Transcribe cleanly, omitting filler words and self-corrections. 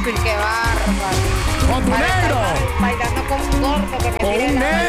Qué bárbaro. Con tu negro. Bailando con un gordo que me Con tire un la negro.